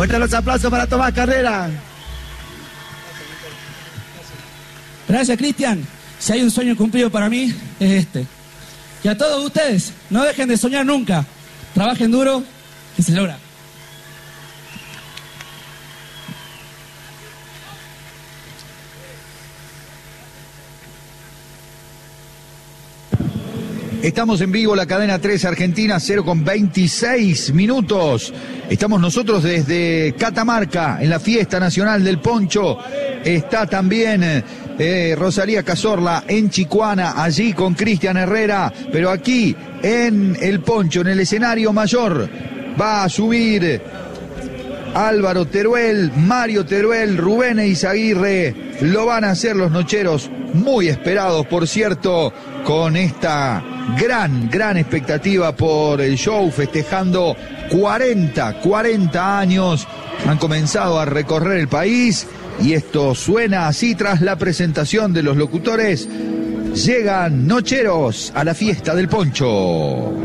Fuerte los aplausos para Tomás Carrera. Gracias, Cristian. Si hay un sueño cumplido para mí, es este. Y a todos ustedes, no dejen de soñar nunca. Trabajen duro, que se logra. Estamos en vivo, la cadena 3 Argentina, 0:26 minutos. Estamos nosotros desde Catamarca, en la fiesta nacional del poncho. Está también Rosalía Cazorla en Chicuana, allí con Cristian Herrera. Pero aquí, en el poncho, en el escenario mayor, va a subir Álvaro Teruel, Mario Teruel, Rubén Eizaguirre. Lo van a hacer los nocheros, muy esperados, por cierto, con esta gran expectativa por el show, festejando 40 años. Han comenzado a recorrer el país y esto suena así tras la presentación de los locutores. Llegan nocheros a la fiesta del poncho.